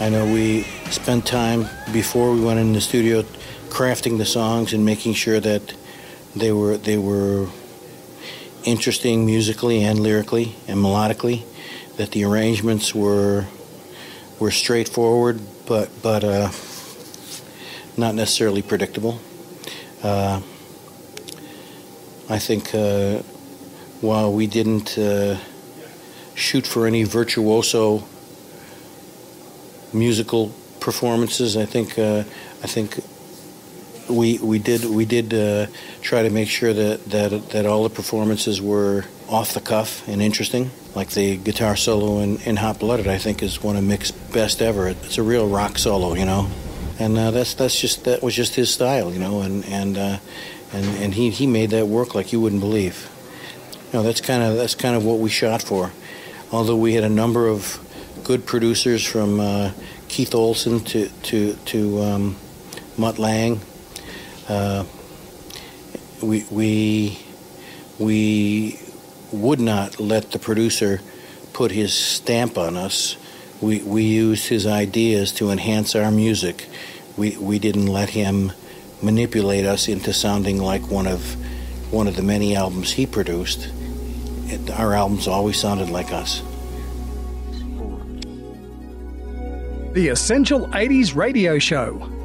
I know we spent time before we went in the studio crafting the songs and making sure that they were interesting musically and lyrically and melodically, that the arrangements were straightforward but not necessarily predictable. I think while we didn't shoot for any virtuoso musical performances, I think we did try to make sure that all the performances were off the cuff and interesting. Like the guitar solo in Hot Blooded, I think, is one of Mick's best ever. It's a real rock solo, you know, and that was just his style, you know, and he made that work like you wouldn't believe. You know, that's kind of what we shot for. Although we had a number of good producers from Keith Olsen to Mutt Lange, we would not let the producer put his stamp on us. We used his ideas to enhance our music. We didn't let him manipulate us into sounding like one of the many albums he produced. Our albums always sounded like us. The Essential 80s Radio Show